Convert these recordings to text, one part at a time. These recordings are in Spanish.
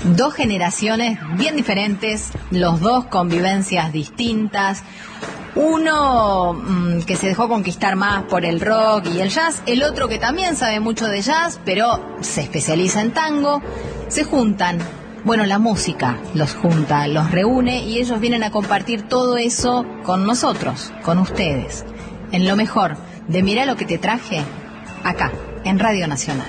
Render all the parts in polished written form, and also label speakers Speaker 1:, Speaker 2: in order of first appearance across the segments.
Speaker 1: Dos generaciones bien diferentes, los dos con vivencias distintas. Uno que se dejó conquistar más por el rock y el jazz, el otro que también sabe mucho de jazz, pero se especializa en tango. Se juntan, bueno, la música los junta, los reúne y ellos vienen a compartir todo eso con nosotros, con ustedes. En lo mejor de Mirá lo que te traje, acá, en Radio Nacional.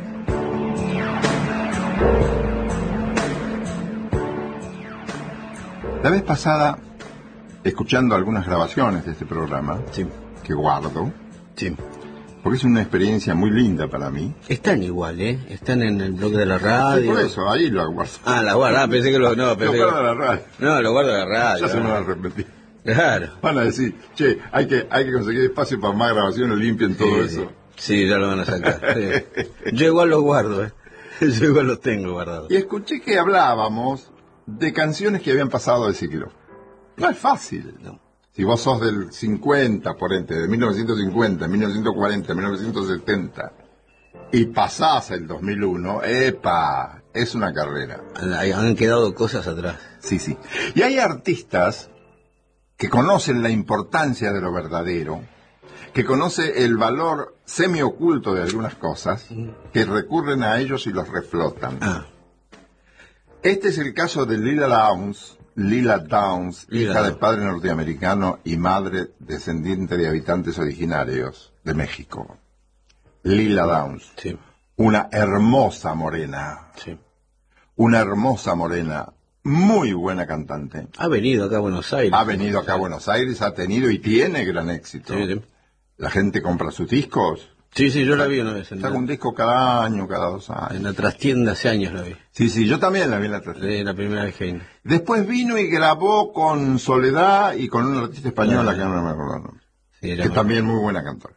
Speaker 2: La vez pasada, escuchando algunas grabaciones de este programa,
Speaker 3: sí,
Speaker 2: que guardo,
Speaker 3: sí,
Speaker 2: porque es una experiencia muy linda para mí.
Speaker 3: Están igual, Están en el blog de la radio.
Speaker 2: Sí, por eso, ahí lo guardo.
Speaker 3: Ah, la guardo, pensé que lo... No,
Speaker 2: pensé lo guardo de la radio.
Speaker 3: No, lo guardo de la radio.
Speaker 2: Ya se me va a repetir.
Speaker 3: Claro.
Speaker 2: Van a decir, che, hay que conseguir espacio para más grabaciones, limpien todo eso.
Speaker 3: Sí, ya lo van a sacar. Sí. Yo igual lo guardo, Yo igual los tengo guardados.
Speaker 2: Y escuché que hablábamos de canciones que habían pasado de ciclo. No es fácil, ¿no? Si vos sos del 50, por ejemplo, de 1950, 1940, 1970, y pasás el 2001, ¡epa! Es una carrera.
Speaker 3: Han quedado cosas atrás.
Speaker 2: Sí, sí. Y hay artistas que conocen la importancia de lo verdadero, que conoce el valor semioculto de algunas cosas, que recurren a ellos y los reflotan. Este es el caso de Lila Downs, hija de padre norteamericano y madre descendiente de habitantes originarios de México. Lila Downs,
Speaker 3: sí,
Speaker 2: una hermosa morena,
Speaker 3: sí,
Speaker 2: una hermosa morena, muy buena cantante.
Speaker 3: Ha venido acá a Buenos Aires.
Speaker 2: Ha venido acá a Buenos Aires, ha tenido y tiene gran éxito.
Speaker 3: Sí, sí.
Speaker 2: La gente compra sus discos.
Speaker 3: Sí, sí, yo la vi una vez.
Speaker 2: Saca un disco cada año, cada 2 años.
Speaker 3: En la trastienda hace años la vi.
Speaker 2: Sí, sí, yo también la vi en la trastienda.
Speaker 3: La primera vez que vine.
Speaker 2: Después vino y grabó con Soledad y con una artista española que no me acuerdo el nombre.
Speaker 3: Sí,
Speaker 2: que también muy buena cantora.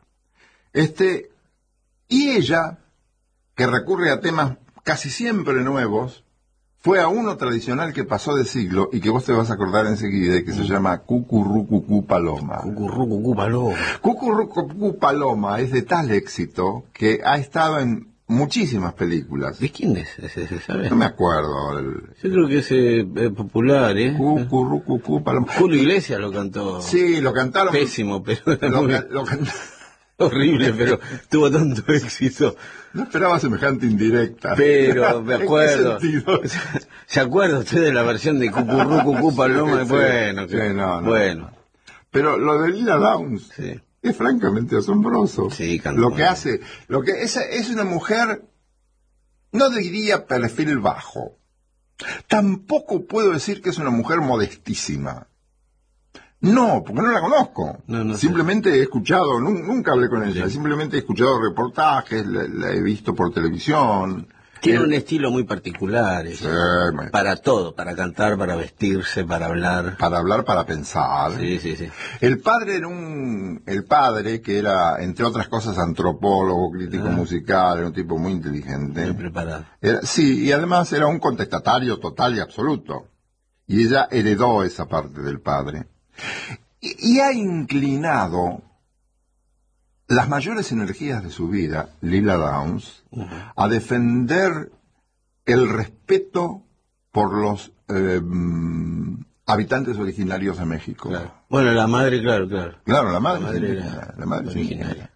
Speaker 2: Y ella, que recurre a temas casi siempre nuevos, fue a uno tradicional que pasó de siglo y que vos te vas a acordar enseguida y que se llama Cucurrucucú Paloma.
Speaker 3: Cucurrucucú Paloma.
Speaker 2: Cucurrucucú Paloma es de tal éxito que ha estado en muchísimas películas.
Speaker 3: ¿De quién es ese, sabe?
Speaker 2: No me acuerdo.
Speaker 3: Yo creo que es popular,
Speaker 2: Cucurrucucú Paloma.
Speaker 3: Julio Iglesias lo cantó.
Speaker 2: Sí, lo cantaron.
Speaker 3: Pésimo, pero...
Speaker 2: Lo cantaron.
Speaker 3: Horrible, pero tuvo tanto éxito.
Speaker 2: No esperaba semejante indirecta.
Speaker 3: Pero me acuerdo.
Speaker 2: ¿En qué sentido?
Speaker 3: ¿Se acuerda usted de la versión de Cucurrucucú Paloma?
Speaker 2: Sí,
Speaker 3: bueno,
Speaker 2: sí, no.
Speaker 3: Bueno.
Speaker 2: Pero lo de Lila Downs
Speaker 3: sí,
Speaker 2: es francamente asombroso.
Speaker 3: Sí, cantó.
Speaker 2: Lo que hace, es una mujer, no diría perfil bajo. Tampoco puedo decir que es una mujer modestísima. No, porque no la conozco.
Speaker 3: No
Speaker 2: simplemente he escuchado, nunca hablé con ella, simplemente he escuchado reportajes, la he visto por televisión.
Speaker 3: Tiene un estilo muy particular,
Speaker 2: sí,
Speaker 3: para todo, para cantar, para vestirse, para hablar.
Speaker 2: Para hablar, para pensar.
Speaker 3: Sí, sí, sí.
Speaker 2: El padre que era, entre otras cosas, antropólogo, crítico musical, era un tipo muy inteligente.
Speaker 3: Muy preparado.
Speaker 2: Sí, y además era un contestatario total y absoluto. Y ella heredó esa parte del padre. Y ha inclinado las mayores energías de su vida, Lila Downs, a defender el respeto por los habitantes originarios de México.
Speaker 3: Claro. Bueno, la madre, claro.
Speaker 2: Claro, la madre
Speaker 3: era originaria.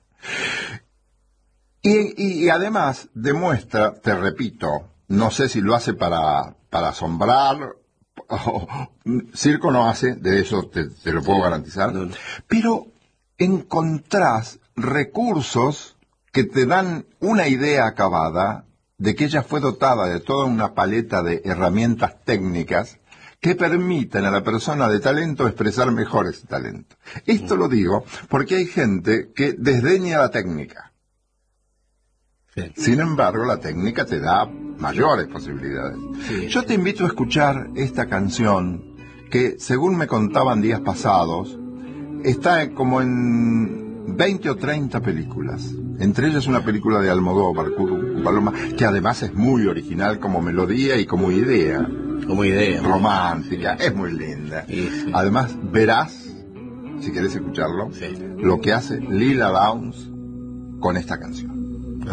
Speaker 2: Y además demuestra, te repito, no sé si lo hace para asombrar. Circo no hace, de eso te lo puedo garantizar, pero encontrás recursos que te dan una idea acabada de que ella fue dotada de toda una paleta de herramientas técnicas que permiten a la persona de talento expresar mejor ese talento. Esto lo digo porque hay gente que desdeña la técnica. Sí. Sin embargo, la técnica te da mayores posibilidades. Sí. Yo te invito a escuchar esta canción que, según me contaban días pasados, está como en 20 o 30 películas. Entre ellas una película de Almodóvar, Paloma, que además es muy original como melodía y como idea.
Speaker 3: Como idea.
Speaker 2: Romántica, es muy linda. Sí. Además, verás, si querés escucharlo, lo que hace Lila Downs con esta canción.